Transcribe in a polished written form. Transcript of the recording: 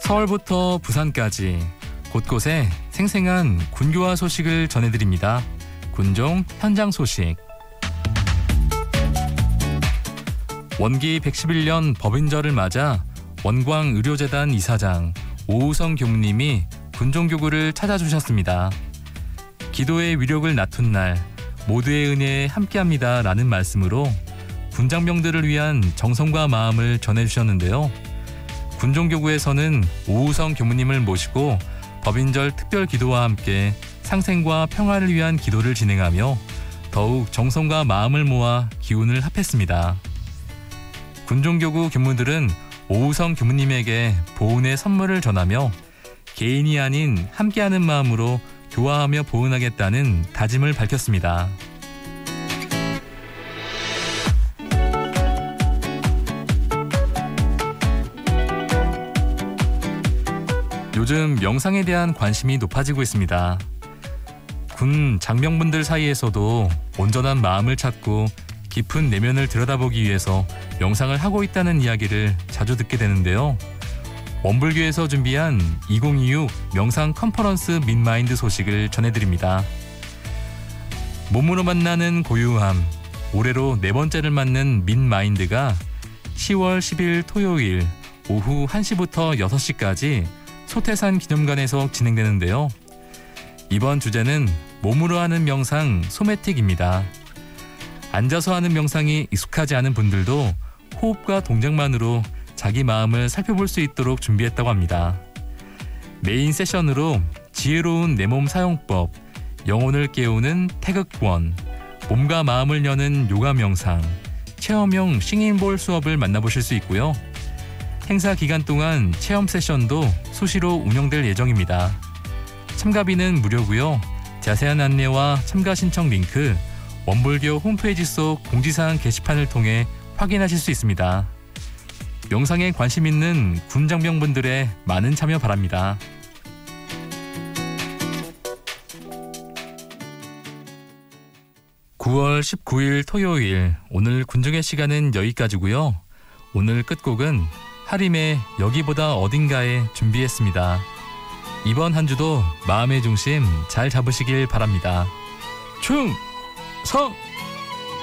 서울부터 부산까지 곳곳에 생생한 군교화 소식을 전해드립니다. 군종 현장 소식. 원기 111년 법인절을 맞아 원광의료재단 이사장 오우성 교무님이 군종교구를 찾아주셨습니다. 기도의 위력을 낮춘 날 모두의 은혜에 함께합니다 라는 말씀으로 군장병들을 위한 정성과 마음을 전해주셨는데요. 군종교구에서는 오우성 교무님을 모시고 법인절 특별 기도와 함께 상생과 평화를 위한 기도를 진행하며 더욱 정성과 마음을 모아 기운을 합했습니다. 군종교구 교무들은 오우성 교무님에게 보은의 선물을 전하며 개인이 아닌 함께하는 마음으로 교화하며 보은하겠다는 다짐을 밝혔습니다. 요즘 명상에 대한 관심이 높아지고 있습니다. 군 장병분들 사이에서도 온전한 마음을 찾고 깊은 내면을 들여다보기 위해서 명상을 하고 있다는 이야기를 자주 듣게 되는데요. 원불교에서 준비한 2026 명상 컨퍼런스 민마인드 소식을 전해드립니다. 몸으로 만나는 고요함, 올해로 4번째를 맞는 민마인드가 10월 10일 토요일 오후 1시부터 6시까지 소태산 기념관에서 진행되는데요. 이번 주제는 몸으로 하는 명상 소매틱입니다. 앉아서 하는 명상이 익숙하지 않은 분들도 호흡과 동작만으로 자기 마음을 살펴볼 수 있도록 준비했다고 합니다. 메인 세션으로 지혜로운 내 몸 사용법, 영혼을 깨우는 태극권, 몸과 마음을 여는 요가 명상, 체험형 싱잉볼 수업을 만나보실 수 있고요. 행사 기간 동안 체험 세션도 수시로 운영될 예정입니다. 참가비는 무료고요. 자세한 안내와 참가 신청 링크 원불교 홈페이지 속 공지사항 게시판을 통해 확인하실 수 있습니다. 명상에 관심 있는 군장병분들의 많은 참여 바랍니다. (9월 19일) 토요일, 오늘 군중의 시간은 여기까지고요. 오늘 끝곡은 하림의 여기보다 어딘가에 준비했습니다. 이번 한 주도 마음의 중심 잘 잡으시길 바랍니다. 충성!